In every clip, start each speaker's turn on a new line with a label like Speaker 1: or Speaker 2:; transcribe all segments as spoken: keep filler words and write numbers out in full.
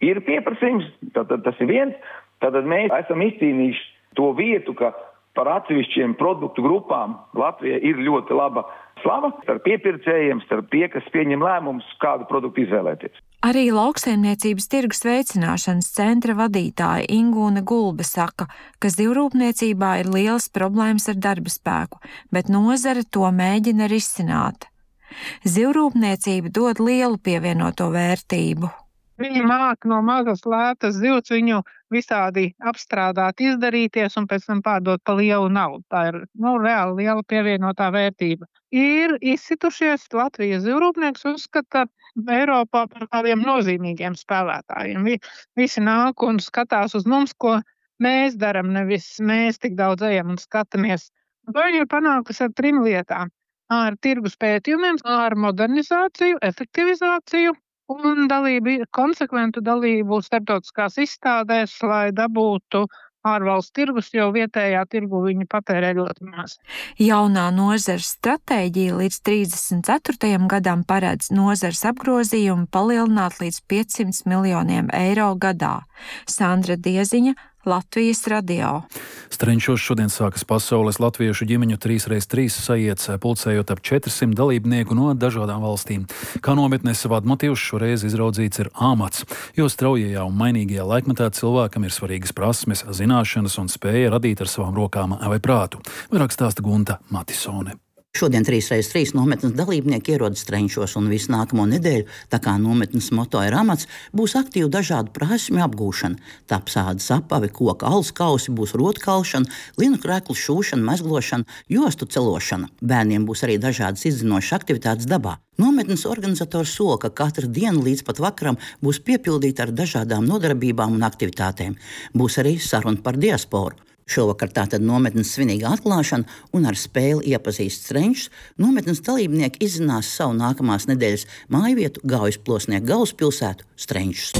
Speaker 1: Ir pieprasījums, tātad tas ir viens, tātad mēs esam izcīnījuši to vietu, ka par atsevišķiem produktu grupām Latvija ir ļoti laba slava starp piepirkējiem, starp tie, kas pieņem lēmumus, kādu produktu izvēlēties.
Speaker 2: Arī lauksaimniecības tirgus veicināšanas centra vadītāja Ingūna Gulbe saka, ka zivrūpniecībā ir lielas problēmas ar darba spēku, bet nozare to mēģina risināt. Zivrūpniecība dod lielu pievienoto vērtību.
Speaker 3: Viņi māk no mazas lētas zivs viņu visādi apstrādāt, izdarīties un pēc tam pārdot pa lielu naudu. Tā ir, nu, reāli liela pievienotā vērtība. Ir izsitušies Latvijas zivrūpnieks uzskata Eiropā par tādiem nozīmīgiem spēlētājiem. Visi nāk un skatās uz mums, ko mēs daram, nevis mēs tik daudz ejam un skatāmies. To viņi ir panākusi ar trim lietām. Ar tirgus pētījumiem, ar modernizāciju, efektivizāciju un dalību, konsekventu dalību starptautiskās izstādēs, lai dabūtu ārvalstu tirgus, jo vietējā tirgu viņi patērē ļoti maz.
Speaker 2: Jaunā nozares stratēģija līdz trīsdesmit ceturtajam gadam paredz nozares apgrozījumu palielināt līdz piecsimt miljoniem eiro gadā. Sandra Dieziņa, Latvijas radio.
Speaker 4: Strenčos šodien sākas pasaules latviešu ģimeņu trīs reiz trīs sajietas, pulcējot ap četrsimt dalībnieku no dažādām valstīm. Kā nometnes vadmotīvs šoreiz izraudzīts ir amats, jo straujajā un mainīgajā laikmetā cilvēkam ir svarīgas prasmes, zināšanas un spēja radīt ar savām rokām vai prātu. Vairāk stāsta Gunta Matisone.
Speaker 5: Šodien trīs reiz trīs nometnes dalībnieki ierodas Strenčos un visu nākamo nedēļu, tā kā nometnes moto ir amats, būs aktīva dažādu prasmju apgūšana. Taps ādas apavi, koka alus kausi, būs rotkalšana, linu kreklu šūšana, mezglošana, jostu celošana. Bērniem būs arī dažādas izzinošas aktivitātes dabā. Nometnes organizators sola, ka katra diena līdz pat vakaram būs piepildīta ar dažādām nodarbībām un aktivitātēm. Būs arī saruna par diasporu. Šovakar tātad nometnes svinīga atklāšana un ar spēli iepazīst Strenčus, nometnes dalībnieki izzinās savu nākamās nedēļas mājvietu Gaujas-Plosnieku galvaspilsētu Strenčus.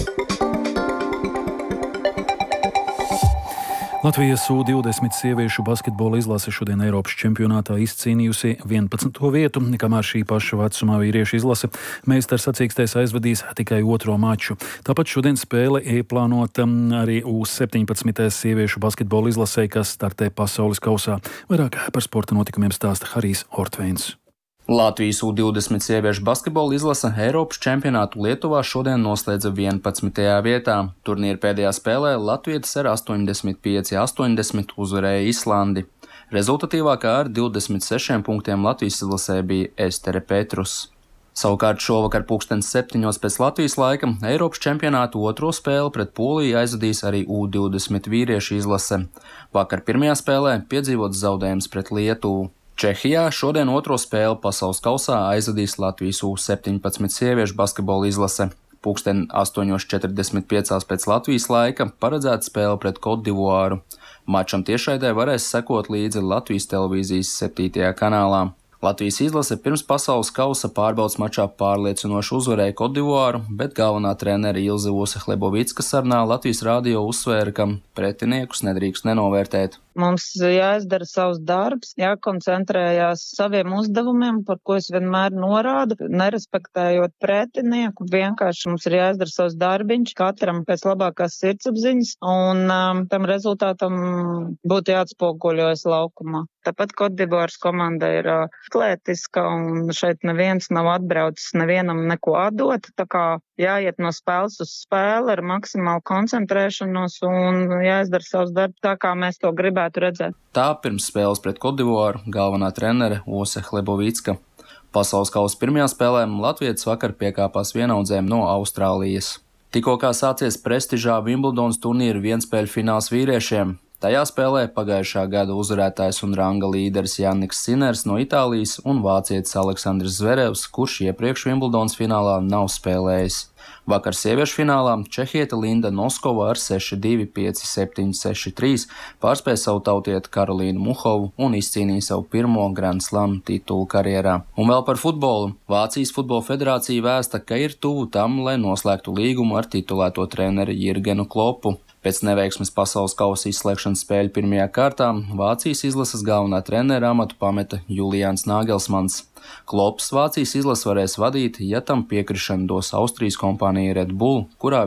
Speaker 4: Latvijas U divdesmit sieviešu basketbola izlase šodien Eiropas čempionātā izcīnījusi vienpadsmito vietu, kamēr šī paša vecumā vīriešu izlase meistars sacīkstēs aizvadīs tikai otro maču. Tāpat šodien spēle ieplānota arī U septiņpadsmit sieviešu basketbola izlasē, kas startē pasaules kausā. Vairāk par sporta notikumiem stāsta Harijs Ortveins.
Speaker 6: Latvijas U divdesmit sieviešu basketbola izlase Eiropas čempionātu Lietuvā šodien noslēdza vienpadsmitajā vietā. Turnīra pēdējā spēlē latvietis ar astoņdesmit pieci astoņdesmit uzvarēja Islandi. Rezultatīvākā ar divdesmit sešiem punktiem Latvijas izlasē bija Estere Petrus. Savukārt šovakar pulkstens septiņos pēc Latvijas laika Eiropas čempionātu otro spēli pret Poliju aizvadīs arī U divdesmit vīriešu izlase. Vakar pirmajā spēlē piedzīvots zaudējums pret Lietuvu. Čehijā šodien otro spēli pasaules kausā aizvadīs Latvijas U septiņpadsmit sieviešu basketbola izlase. Pulksten astoņos četrdesmit piecos pēc Latvijas laika paredzēta spēle pret Kotdivuāru. Mačam tiešraidē varēs sekot līdzi Latvijas televīzijas septītajā kanālā. Latvijas izlase pirms pasaules kausa pārbaudas mačā pārliecinoši uzvarēja Kotdivuāru, bet galvenā trenere Ilze Ose-Hlebovicka sarunā Latvijas radio uzsvēra, ka pretiniekus nedrīkst nenovērtēt.
Speaker 7: Mums jāizdara savs darbs, jākoncentrējās saviem uzdevumiem, par ko es vienmēr norādu, nerespektējot pretinieku. Vienkārši mums ir jāizdara savs darbiņš, katram pēc labākās sirdsapziņas, un um, tam rezultātam būtu jāatspoguļojas laukumā. Tāpat Kotdivuāras komanda ir uh, atlētiska, un šeit neviens nav atbraucis nevienam neko atdot, tā kā jāiet no spēles uz spēli ar maksimālu koncentrēšanos un jāizdara savs darbs tā, kā mēs to gribētu redzēt.
Speaker 6: Tā pirms spēles pret Kotdivuāru galvenā trenere Ose-Hlebovicka. Pasaules kausa pirmajā spēlē latvietis vakar piekāpās vienaudzēm no Austrālijas. Tikko kā sācies prestižā Vimbldons turnīra vienspēļu fināls vīriešiem. Tajā spēlē pagājušā gada uzvarētājs un ranga līderis Janniks Siners no Itālijas un vācietis Aleksandrs Zverevs, kurš iepriekš Vimbldons finālā nav spēlējis. Vakar sieviešu finālā čehiete Linda Noskova ar seši divi, pieci septiņi, seši trīs pārspēja savu tautieti Karolīnu Muhovu un izcīnīja savu pirmo Grand Slam titulu karjerā. Un vēl par futbolu. Vācijas futbola federācija vēsta, ka ir tuvu tam, lai noslēgtu līgumu ar titulēto treneri Jirgenu Klopu. Pēc neveiksmes pasaules kausa izslēgšanas spēļu pirmajā kārtā Vācijas izlases galvenā trenera amatu pameta Julians Nagelsmans. Klops Vācijas izlasi varēs vadīt, ja tam piekrišanu dos Austrijas kompānija Red Bull, kurā